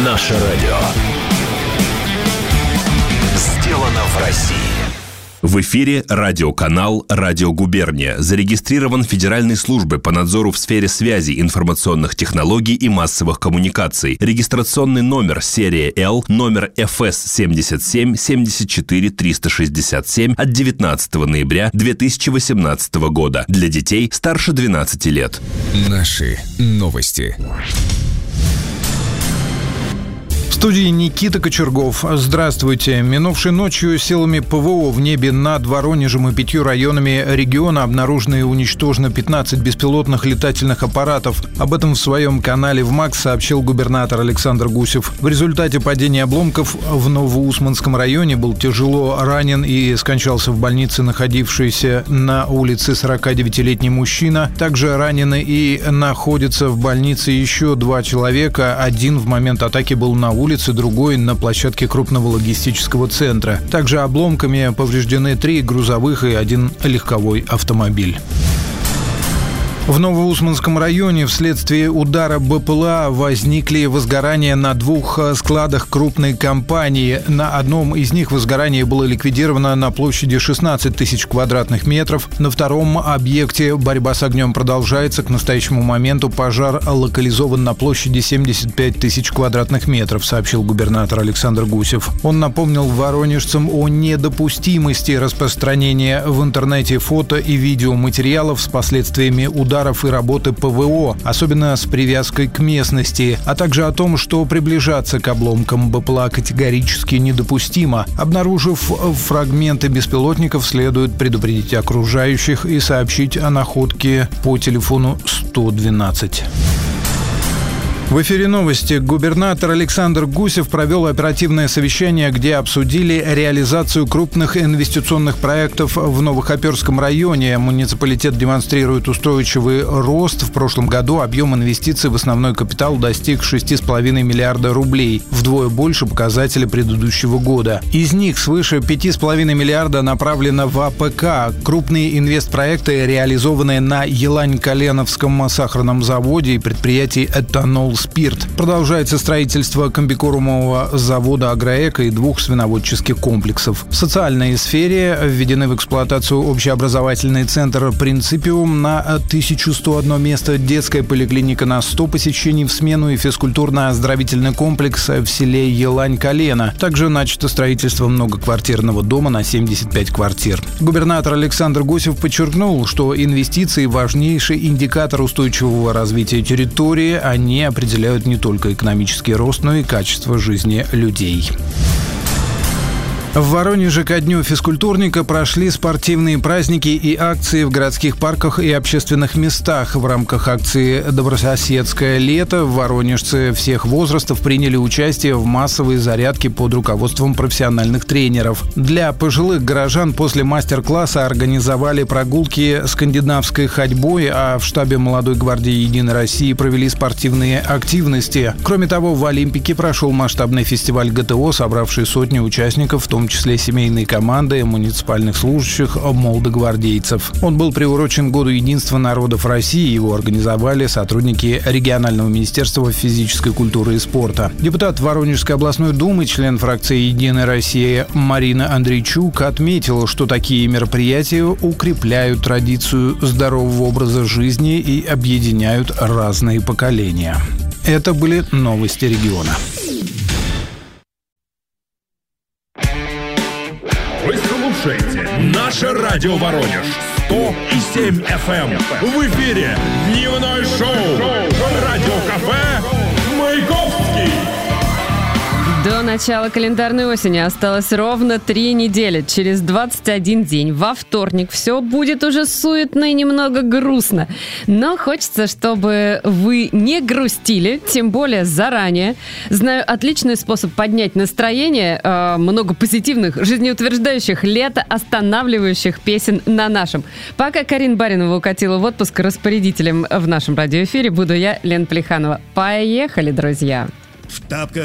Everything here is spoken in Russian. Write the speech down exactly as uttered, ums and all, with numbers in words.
Наше радио. Сделано в России. В эфире радиоканал «Радио Губерния». Зарегистрирован Федеральной службой по надзору в сфере связи, информационных технологий и массовых коммуникаций. Регистрационный номер серия Л, номер эф эс семьдесят семь семьдесят четыре триста шестьдесят семь от девятнадцатого ноября две тысячи восемнадцатого года. Для детей старше двенадцати лет. Наши новости. В студии Никита Кочергов. Здравствуйте. Минувшей ночью силами ПВО в небе над Воронежем и пятью районами региона обнаружено и уничтожено пятнадцать беспилотных летательных аппаратов. Об этом в своем канале в МАКС сообщил губернатор Александр Гусев. В результате падения обломков в Новоусманском районе был тяжело ранен и скончался в больнице находившийся на улице сорокадевятилетний мужчина. Также ранены и находятся в больнице еще два человека. Один в момент атаки был на улице. улице, другой на площадке крупного логистического центра. Также обломками повреждены три грузовых и один легковой автомобиль. В Новоусманском районе вследствие удара БПЛА возникли возгорания на двух складах крупной компании. На одном из них возгорание было ликвидировано на площади шестнадцать тысяч квадратных метров. На втором объекте борьба с огнем продолжается. К настоящему моменту пожар локализован на площади семьдесят пять тысяч квадратных метров, сообщил губернатор Александр Гусев. Он напомнил воронежцам о недопустимости распространения в интернете фото и видеоматериалов с последствиями удара и работы ПВО, особенно с привязкой к местности, а также о том, что приближаться к обломкам БПЛА категорически недопустимо. Обнаружив фрагменты беспилотников, следует предупредить окружающих и сообщить о находке по телефону сто двенадцать. В эфире новости. Губернатор Александр Гусев провел оперативное совещание, где обсудили реализацию крупных инвестиционных проектов в Новохоперском районе. Муниципалитет демонстрирует устойчивый рост. В прошлом году объем инвестиций в основной капитал достиг шесть целых пять десятых миллиарда рублей, вдвое больше показателя предыдущего года. Из них свыше пять целых пять десятых миллиарда направлено в АПК. Крупные инвестпроекты, реализованные на Елань-Коленовском сахарном заводе и предприятии «Этанол Спирт». Продолжается строительство комбикормового завода «Агроэко» и двух свиноводческих комплексов. В социальной сфере введены в эксплуатацию общеобразовательный центр «Принципиум» на тысяча сто одно место, детская поликлиника на сто посещений в смену и физкультурно-оздоровительный комплекс в селе Елань-Колено. Также начато строительство многоквартирного дома на семьдесят пять квартир. Губернатор Александр Гусев подчеркнул, что инвестиции – важнейший индикатор устойчивого развития территории. Они определяют определяют не только экономический рост, но и качество жизни людей. В Воронеже ко дню физкультурника прошли спортивные праздники и акции в городских парках и общественных местах. В рамках акции «Добрососедское лето» воронежцы всех возрастов приняли участие в массовой зарядке под руководством профессиональных тренеров. Для пожилых горожан после мастер-класса организовали прогулки скандинавской ходьбой, а в штабе Молодой гвардии Единой России провели спортивные активности. Кроме того, в Олимпике прошел масштабный фестиваль ГТО, собравший сотни участников, в том В том числе семейные команды муниципальных служащих, молодогвардейцев. Он был приурочен к Году единства народов России. Его организовали сотрудники регионального министерства физической культуры и спорта. Депутат Воронежской областной думы, член фракции «Единая Россия» Марина Андрейчук отметила, что такие мероприятия укрепляют традицию здорового образа жизни и объединяют разные поколения. Это были новости региона. Вы слушаете «Наше радио Воронеж» сто и семь эф эм. В эфире дневное шоу «Радиокафе Маяковский». До начала календарной осени осталось ровно три недели. Через двадцать один день, во вторник, все будет уже суетно и немного грустно. Но хочется, чтобы вы не грустили, тем более заранее. Знаю отличный способ поднять настроение. Э, много позитивных, жизнеутверждающих, летоостанавливающих песен на нашем. Пока Карина Баринова укатила в отпуск, распорядителем в нашем радиоэфире буду я, Лена Плеханова. Поехали, друзья! В тапках